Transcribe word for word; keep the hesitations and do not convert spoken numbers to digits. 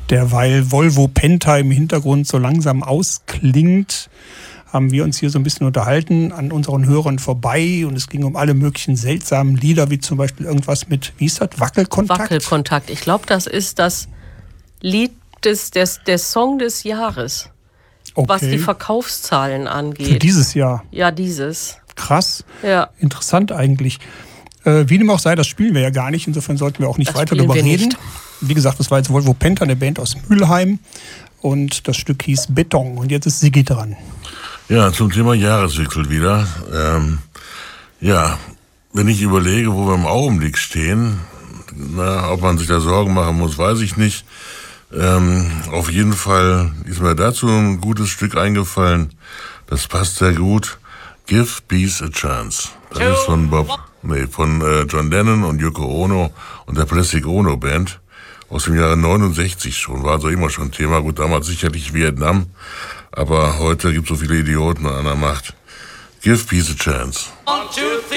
derweil Volvo Penta im Hintergrund so langsam ausklingt, haben wir uns hier so ein bisschen unterhalten an unseren Hörern vorbei und es ging um alle möglichen seltsamen Lieder, wie zum Beispiel irgendwas mit, wie ist das, Wackelkontakt? Wackelkontakt. Ich glaube, das ist das Lied des, des, der Song des Jahres, okay, was die Verkaufszahlen angeht. Für dieses Jahr? Ja, dieses. Krass. Ja. Interessant eigentlich. Äh, wie dem auch sei, das spielen wir ja gar nicht, insofern sollten wir auch nicht das weiter darüber reden. Nicht. Wie gesagt, das war jetzt Volvo Penta, eine Band aus Mülheim und das Stück hieß Beton und jetzt ist Siggi dran. Ja, zum Thema Jahreswechsel wieder. Ähm, ja, wenn ich überlege, wo wir im Augenblick stehen, na, ob man sich da Sorgen machen muss, weiß ich nicht. Ähm, auf jeden Fall ist mir dazu ein gutes Stück eingefallen. Das passt sehr gut. Give Peace a Chance. Das ist von Bob, nee, von äh, John Lennon und Yoko Ono und der Plastic Ono Band aus dem Jahre neunundsechzig schon. War also immer schon Thema. Gut, damals sicherlich Vietnam. Aber heute gibt es so viele Idioten an der Macht. Give Peace a Chance.